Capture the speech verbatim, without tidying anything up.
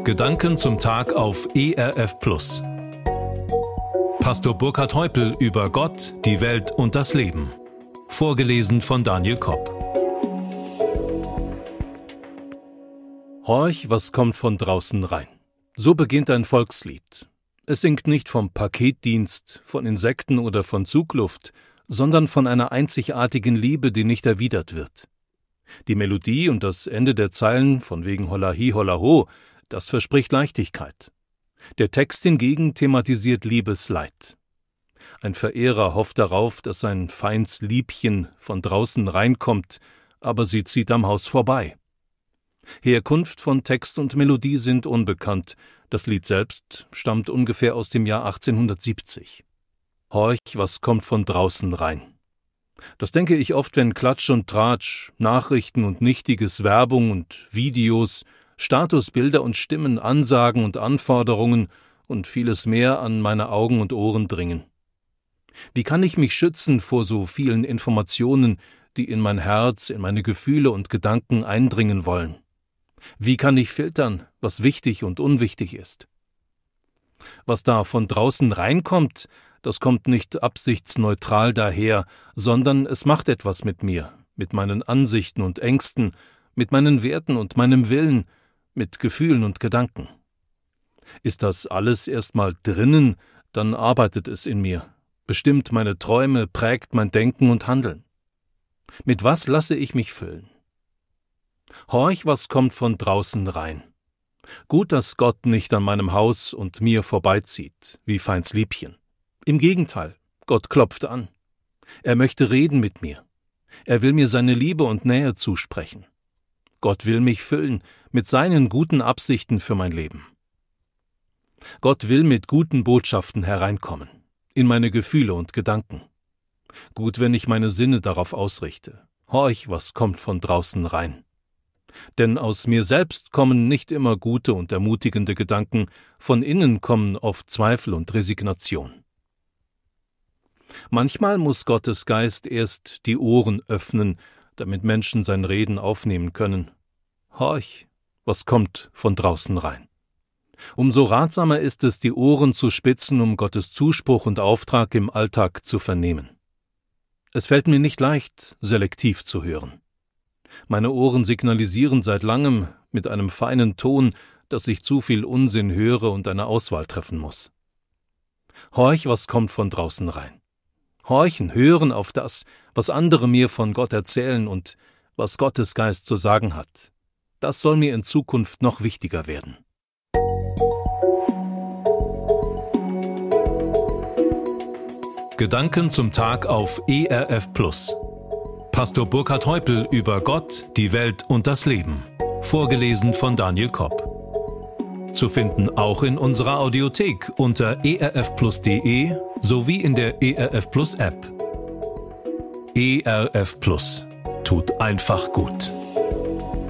Gedanken zum Tag auf E R F Plus. Pastor Burkhard Heupel über Gott, die Welt und das Leben. Vorgelesen von Daniel Kopp. Horch, was kommt von draußen rein. So beginnt ein Volkslied. Es singt nicht vom Paketdienst, von Insekten oder von Zugluft, sondern von einer einzigartigen Liebe, die nicht erwidert wird. Die Melodie und das Ende der Zeilen von wegen Holla hi, holla ho, das verspricht Leichtigkeit. Der Text hingegen thematisiert Liebesleid. Ein Verehrer hofft darauf, dass sein feins Liebchen von draußen reinkommt, aber sie zieht am Haus vorbei. Herkunft von Text und Melodie sind unbekannt. Das Lied selbst stammt ungefähr aus dem Jahr achtzehnhundertsiebzig. Horch, was kommt von draußen rein. Das denke ich oft, wenn Klatsch und Tratsch, Nachrichten und Nichtiges, Werbung und Videos, Statusbilder und Stimmen, Ansagen und Anforderungen und vieles mehr an meine Augen und Ohren dringen. Wie kann ich mich schützen vor so vielen Informationen, die in mein Herz, in meine Gefühle und Gedanken eindringen wollen? Wie kann ich filtern, was wichtig und unwichtig ist? Was da von draußen reinkommt, das kommt nicht absichtsneutral daher, sondern es macht etwas mit mir, mit meinen Ansichten und Ängsten, mit meinen Werten und meinem Willen, mit Gefühlen und Gedanken. Ist das alles erstmal drinnen, dann arbeitet es in mir, bestimmt meine Träume, prägt mein Denken und Handeln. Mit was lasse ich mich füllen? Horch, was kommt von draußen rein. Gut, dass Gott nicht an meinem Haus und mir vorbeizieht, wie feins Liebchen. Im Gegenteil, Gott klopft an. Er möchte reden mit mir. Er will mir seine Liebe und Nähe zusprechen. Gott will mich füllen mit seinen guten Absichten für mein Leben. Gott will mit guten Botschaften hereinkommen, in meine Gefühle und Gedanken. Gut, wenn ich meine Sinne darauf ausrichte. Horch, was kommt von draußen rein. Denn aus mir selbst kommen nicht immer gute und ermutigende Gedanken, von innen kommen oft Zweifel und Resignation. Manchmal muss Gottes Geist erst die Ohren öffnen, damit Menschen sein Reden aufnehmen können. Horch, was kommt von draußen rein. Umso ratsamer ist es, die Ohren zu spitzen, um Gottes Zuspruch und Auftrag im Alltag zu vernehmen. Es fällt mir nicht leicht, selektiv zu hören. Meine Ohren signalisieren seit langem mit einem feinen Ton, dass ich zu viel Unsinn höre und eine Auswahl treffen muss. Horch, was kommt von draußen rein. Horchen, hören auf das, was andere mir von Gott erzählen und was Gottes Geist zu sagen hat. Das soll mir in Zukunft noch wichtiger werden. Gedanken zum Tag auf E R F Plus. Pastor Burkhard Heupel über Gott, die Welt und das Leben. Vorgelesen von Daniel Kopp. Zu finden auch in unserer Audiothek unter e r f plus punkt de sowie in der E R F Plus App. E R F Plus tut einfach gut.